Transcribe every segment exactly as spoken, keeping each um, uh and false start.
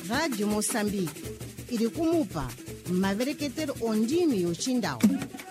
Radio Moçambique ili kumupa mavereketero ondimi yochindao.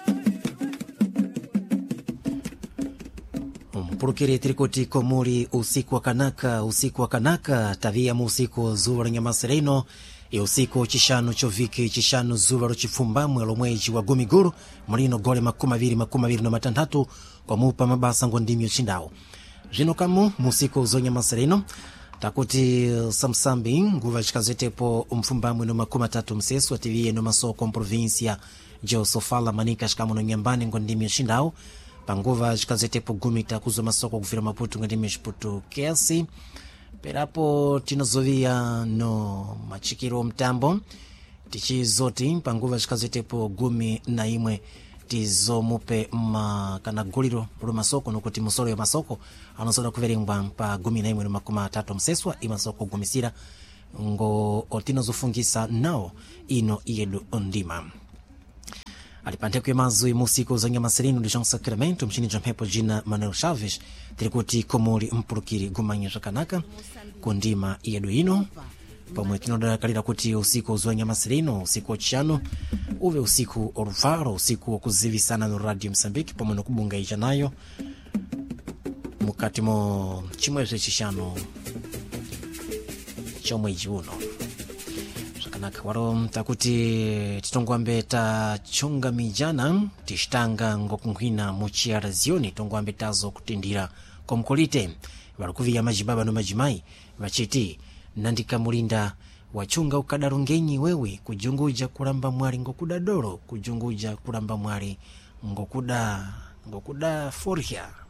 Mpurukiri tirikuti komuri usiku wa kanaka, usiku wa kanaka, tavia mu usiku zuwa Ranyamasereno, e usiku chishanu choviki, chishanu zuwa rochifumbamu elo mweji wa Gumiguru, marino gole makuma viri makuma viri no matandatu, kwa mupa mabasa ngondimi yochindao. Jino kamu, musiku zuwa Ranyamasereno, takuti samsambi, nguva chikazetepo umfumbamu no makuma tatu msesu, ativie no masoko mprovinsia, jo sofala manika shikamu no nyambani ngondimi yochindao, panguva chikazetepo gumita kuzo masoko kufira Maputo ngandimi shiputu kiasi. Perapo tinozovia no machikiro mtambo tichi zoti panguva chikazetepo gumi na imwe tizo mupe makanaguliro ru masoko nukuti musoro ya masoko anosoda kuveringwa pa gumi na imwe no makuma tatu mseswa imasoko gumisira ngo otinozofungisa nao ino iyedu ondima. Alipante kwa mazui musiku za Ranyamasereno de João Sacramento mchini jamhepo jina Manuel Chaves tirikuti komori mpurukiri gumanya jakanaka kundima iyedu ino pamwe tinoda kalira kuti usiku za Ranyamasereno usiku chano uve usiku orufaro usiku okuzivisana no Radio Moçambique pamwe no kubunga ijanayo mukati mo chimweze chishano chomweji uno kanaka waro takuti titongwambe ta chonga mijana tishtanga ngokunghina muchiara zioni tongwambe tazo kutindira komkolite warukuvia majibaba no majimai vachiti nandika mulinda wachunga ukadarungenyi wewe kujunguja kuramba mwari ngokudadoro kujunguja kuramba mwari ngokuda ngokuda forhia